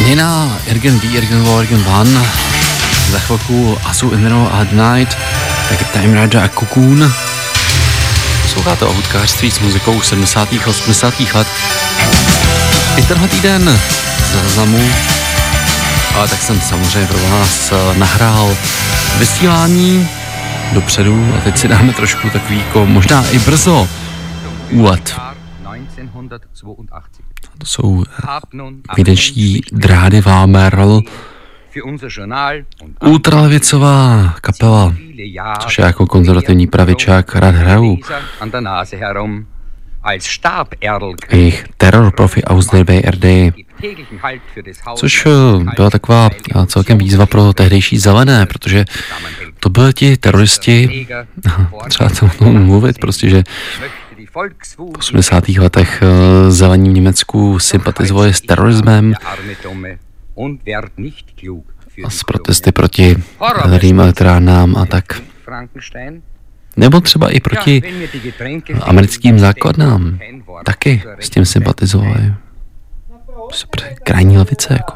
Nina, Irgen B, Irgen War, Irgen Van, za chvilku Azu Inro a Night, tak Time Rider a Cocoon. Posloucháte o hudkářství s muzikou 70. a 80. let. I tenhle týden z záznamu, ale tak jsem samozřejmě pro vás nahrál vysílání dopředu a teď si dáme trošku takový jako možná i brzo úlet. To jsou výdeční Drády Vámerl, ultralevicová kapela, což je jako konzervativní pravičák rád hrajou. Jejich Terrorprofi aus der BRD, což byla taková celkem výzva pro tehdejší Zelené, protože to byli ti teroristi, třeba to mluvit, prostě, že v 80. letech Zelení v Německu sympatizovali s terorismem a s protesty proti jaderných elektrárnám a tak. Nebo třeba i proti americkým základnám. Taky s tím sympatizovali. Krajní levice, jako.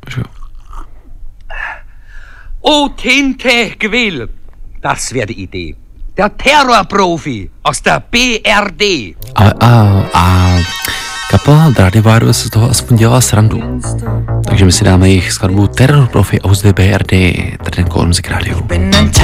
O Tinte Gwill, das wäre die Idee. Der Terrorprofi aus der BRD. A kapela Drády Vámerl se z toho aspoň dělala srandu. Takže my si dáme jejich skladbu Terrorprofi aus der BRD. Tady na Kolem Muzik Rádiu.